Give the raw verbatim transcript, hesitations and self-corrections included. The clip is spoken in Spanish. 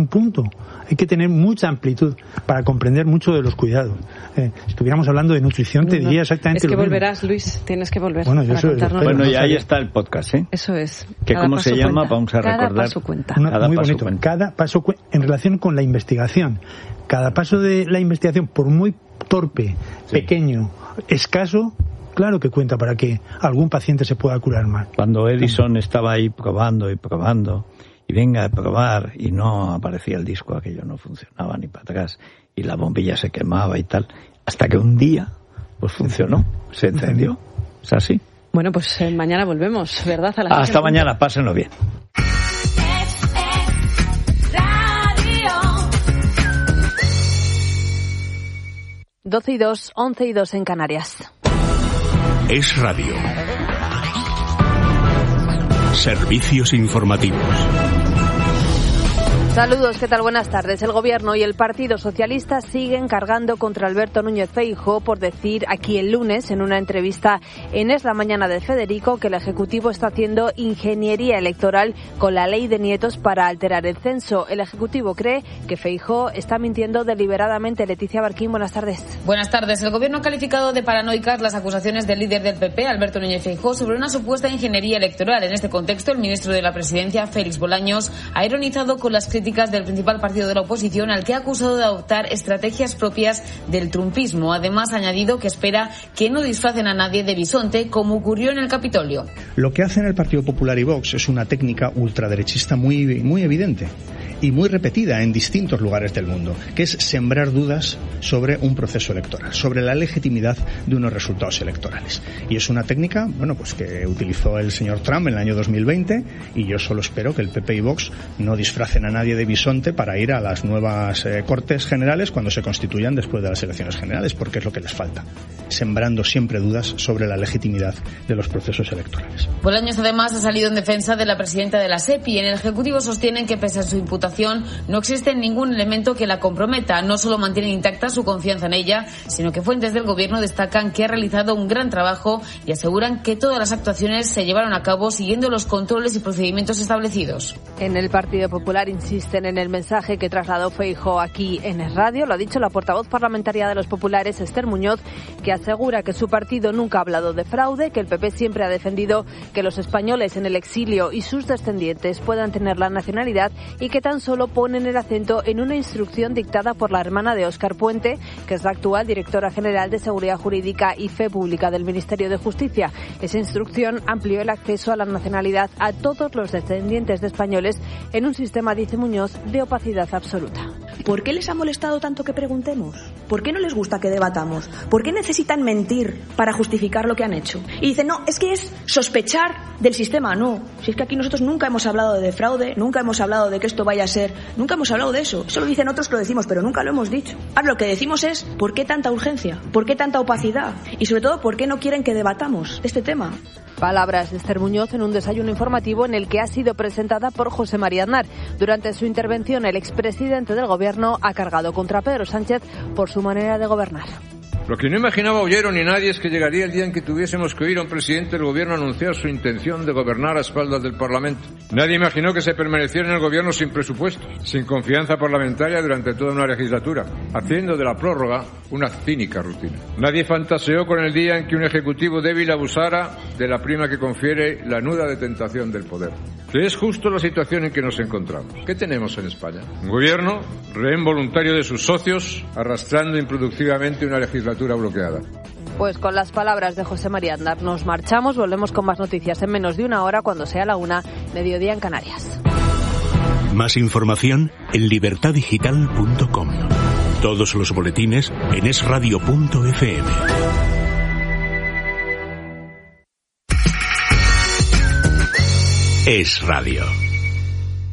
un punto. Hay que tener mucha amplitud para comprender mucho de los cuidados. Eh, si estuviéramos hablando de nutrición, te no, diría exactamente lo mismo. Es que volverás, mismo. Luis, tienes que volver. Bueno, yo soy, bueno y ahí está el podcast, ¿eh? Eso es. Que ¿Cómo se llama? Cuenta. Vamos a Cada recordar. Paso cuenta. Una, Cada muy paso bonito. cuenta. Cada paso cu- en relación con la investigación. Cada paso de la investigación, por muy torpe, sí. pequeño, escaso, claro que cuenta para que algún paciente se pueda curar más. Cuando Edison estaba ahí probando y probando, y venga a probar, y no aparecía el disco, aquello no funcionaba ni para atrás, y la bombilla se quemaba y tal, hasta que un día, pues funcionó, se encendió. ¿Es así? Bueno, pues eh, mañana volvemos, ¿verdad? A la Hasta mañana, pásenlo bien. doce y dos, once y dos en Canarias. Es Radio. Servicios informativos. Saludos, ¿qué tal? Buenas tardes. El Gobierno y el Partido Socialista siguen cargando contra Alberto Núñez Feijóo por decir aquí el lunes, en una entrevista en Es la Mañana de Federico, que el Ejecutivo está haciendo ingeniería electoral con la ley de nietos para alterar el censo. El Ejecutivo cree que Feijóo está mintiendo deliberadamente. Leticia Barquín, buenas tardes. Buenas tardes. El Gobierno ha calificado de paranoicas las acusaciones del líder del P P, Alberto Núñez Feijóo, sobre una supuesta ingeniería electoral. En este contexto, el ministro de la Presidencia, Félix Bolaños, ha ironizado con las críticas del principal partido de la oposición, al que ha acusado de adoptar estrategias propias del trumpismo. Además, ha añadido que espera que no disfracen a nadie de bisonte, como ocurrió en el Capitolio. Lo que hacen el Partido Popular y Vox es una técnica ultraderechista muy, muy evidente y muy repetida en distintos lugares del mundo, que es sembrar dudas sobre un proceso electoral, sobre la legitimidad de unos resultados electorales. Y es una técnica, bueno, pues que utilizó el señor Trump en el año dos mil veinte, y yo solo espero que el P P y Vox no disfracen a nadie de bisonte para ir a las nuevas eh, Cortes Generales cuando se constituyan después de las elecciones generales, porque es lo que les falta, sembrando siempre dudas sobre la legitimidad de los procesos electorales. Bolaños además ha salido en defensa de la presidenta de la SEPI. En el Ejecutivo sostienen que pese a su imputación no existe ningún elemento que la comprometa. No solo mantienen intacta su confianza en ella, sino que fuentes del Gobierno destacan que ha realizado un gran trabajo y aseguran que todas las actuaciones se llevaron a cabo siguiendo los controles y procedimientos establecidos. En el Partido Popular insisten en el mensaje que trasladó Feijóo aquí en Es Radio. Lo ha dicho la portavoz parlamentaria de los populares, Esther Muñoz, que asegura que su partido nunca ha hablado de fraude, que el P P siempre ha defendido que los españoles en el exilio y sus descendientes puedan tener la nacionalidad, y que tan solo ponen el acento en una instrucción dictada por la hermana de Óscar Puente, que es la actual directora general de Seguridad Jurídica y Fe Pública del Ministerio de Justicia. Esa instrucción amplió el acceso a la nacionalidad a todos los descendientes de españoles en un sistema, dice Muñoz, de opacidad absoluta. ¿Por qué les ha molestado tanto que preguntemos? ¿Por qué no les gusta que debatamos? ¿Por qué necesitan mentir para justificar lo que han hecho? Y dicen, no, es que es sospechar del sistema. No, si es que aquí nosotros nunca hemos hablado de fraude, nunca hemos hablado de que esto vaya a ser, nunca hemos hablado de eso. Eso lo dicen otros que lo decimos, pero nunca lo hemos dicho. Ahora lo que decimos es, ¿por qué tanta urgencia? ¿Por qué tanta opacidad? Y sobre todo, ¿por qué no quieren que debatamos este tema? Palabras de Esther Muñoz en un desayuno informativo en el que ha sido presentada por José María Aznar. Durante su intervención, el expresidente del Gobierno ha cargado contra Pedro Sánchez por su manera de gobernar. Lo que no imaginaba Ollero ni nadie es que llegaría el día en que tuviésemos que oír a un presidente del Gobierno anunciar su intención de gobernar a espaldas del Parlamento. Nadie imaginó que se permaneciera en el Gobierno sin presupuesto, sin confianza parlamentaria durante toda una legislatura, haciendo de la prórroga una cínica rutina. Nadie fantaseó con el día en que un ejecutivo débil abusara de la prima que confiere la nuda de tentación del poder. Que es justo la situación en que nos encontramos. ¿Qué tenemos en España? Un Gobierno rehén voluntario de sus socios, arrastrando improductivamente una legislatura bloqueada. Pues con las palabras de José María Aznar nos marchamos. Volvemos con más noticias en menos de una hora, cuando sea la una, mediodía en Canarias. Más información en libertad digital punto com. Todos los boletines en es radio punto efe eme. Es Radio.